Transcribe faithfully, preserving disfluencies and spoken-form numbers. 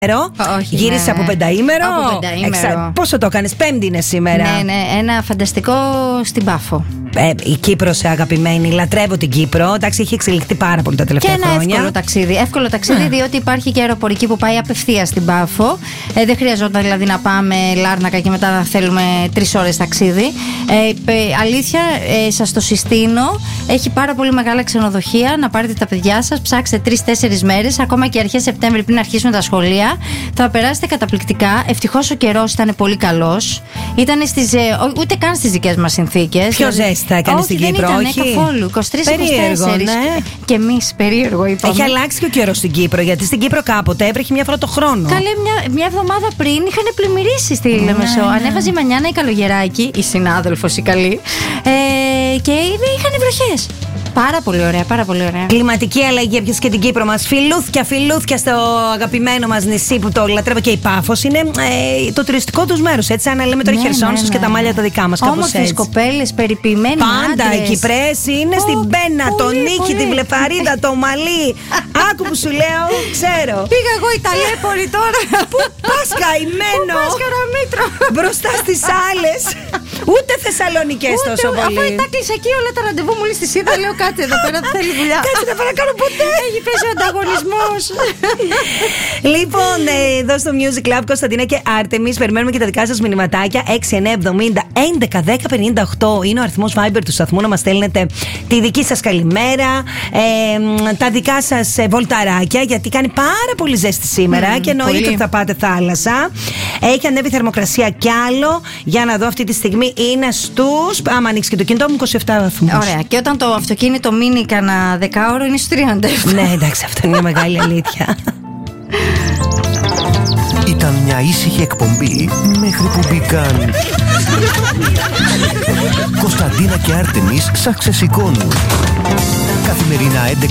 Όχι, γύρισες ναι, από πενταήμερο. Από πενταήμερο. Εξα... Πόσο το έκανες, Πέμπτη είναι σήμερα. Ναι, ναι, ένα φανταστικό στην Πάφο. Ε, η Κύπρος αγαπημένη, λατρεύω την Κύπρο. Εντάξει, έχει εξελιχθεί πάρα πολύ τα τελευταία χρόνια. Και ένα χρόνια. εύκολο ταξίδι. Εύκολο ταξίδι, διότι υπάρχει και αεροπορική που πάει απευθείας στην Πάφο. Ε, δεν χρειαζόταν δηλαδή να πάμε Λάρνακα και μετά να θέλουμε τρεις ώρες ταξίδι. Ε, ε, αλήθεια, ε, σας το συστήνω. Έχει πάρα πολύ μεγάλα ξενοδοχεία. Να πάρετε τα παιδιά σας, ψάξτε τρεις-τέσσερις μέρες, ακόμα και αρχές Σεπτέμβρη πριν αρχίσουν τα σχολεία. Θα περάσετε καταπληκτικά. Ευτυχώς ο καιρός ήταν πολύ καλός. Ήταν στις, ε, ούτε καν στις δικές μας συνθήκες. Πιο ζέστη θα έκανε στην Κύπρο, δεν όχι. ήταν καθόλου. είκοσι τρεις είκοσι τέσσερα. Ναι. Και εμείς περίεργο είπαμε. Έχει αλλάξει και ο καιρός στην Κύπρο, γιατί στην Κύπρο κάποτε έβρεχε μια φορά το χρόνο. Καλέ, μια, μια εβδομάδα πριν είχαν πλημμυρίσει στη Λεμεσό. Ναι, ναι. Ανέβαζε η Μανιάνα η Καλογεράκη, η συνάδελφος η καλή, ε, και είχαν βροχές. Πάρα πολύ ωραία, πάρα πολύ ωραία. Κλιματική αλλαγή έπιασε και την Κύπρο μας. Φιλούθια, φιλούθια στο αγαπημένο μας νησί που το λατρεύω και η Πάφος. Είναι ε, το τουριστικό τους μέρος. Έτσι, σαν να λέμε τώρα, ναι, Χερσόνησος, ναι, ναι, και τα μάλια τα δικά μας. Όμορφες κοπέλες, περιποιημένοι. Πάντα άντρες. οι Κυπρές είναι oh, στην Μπένα, τον Νίκη, τη Βλεφαρίδα, το Μαλί. Άκου που σου λέω, ξέρω. Πήγα εγώ Ιταλιέπορη τώρα. Πού πας καημένο? Πού πας Καραμήτρο? Μπροστά στις άλλες. Ούτε Θεσσαλονικές τόσο πολύ. Αφού τα κλείσα εκεί όλα τα ραντεβού μου, τη είδα, λέω κάτι εδώ πέρα, δεν θέλει δουλειά. Κάτσε, δεν να κάνω ποτέ. Έχει πέσει ο ανταγωνισμός. Λοιπόν, εδώ στο Music Lab, Κωνσταντίνα και Άρτεμις, περιμένουμε και τα δικά σας μηνυματάκια. έξι εννιά εβδομήντα έντεκα δέκα πενήντα οκτώ είναι ο αριθμός Viber του σταθμού, να μας στέλνετε τη δική σας καλημέρα, ε, τα δικά σας βολταράκια, γιατί κάνει πάρα πολύ ζέστη σήμερα mm, και εννοείται ότι θα πάτε θάλασσα. Έχει ανέβει θερμοκρασία κι άλλο. Για να δω αυτή τη στιγμή είναι στους. Άμα ανοίξει και το κινητό μου, είκοσι επτά βαθμούς. Ωραία. Και όταν το αυτοκίνητο μείνει κανένα δεκάωρο, είναι στους τριάντα επτά. Ναι, εντάξει, αυτό είναι μεγάλη αλήθεια. Ήταν μια ήσυχη εκπομπή μέχρι που μπήκαν Κωνσταντίνα και Άρτεμις σας ξεσηκώνουν. Καθημερινά έντεκα